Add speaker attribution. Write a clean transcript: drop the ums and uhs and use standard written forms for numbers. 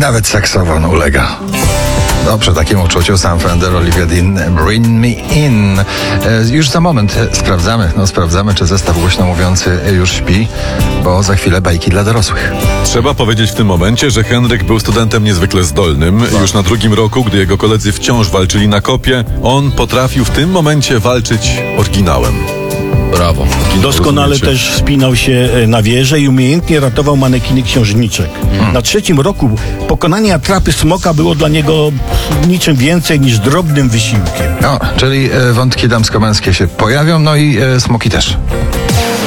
Speaker 1: Nawet saksofon ulega. No, przy takim uczuciu Sam Fender, Olivia Dean, Bring Me In. Już za moment sprawdzamy, czy zestaw głośno mówiący już śpi, bo za chwilę bajki dla dorosłych.
Speaker 2: Trzeba powiedzieć w tym momencie, że Henryk był studentem niezwykle zdolnym. Już na drugim roku, gdy jego koledzy wciąż walczyli na kopie, on potrafił w tym momencie walczyć oryginałem.
Speaker 3: Brawo.
Speaker 4: Doskonale też wspinał się na wieżę i umiejętnie ratował manekiny księżniczek. Na trzecim roku pokonanie atrapy smoka było dla niego niczym więcej niż drobnym wysiłkiem.
Speaker 1: No, czyli wątki damsko-męskie się pojawią, no i smoki też.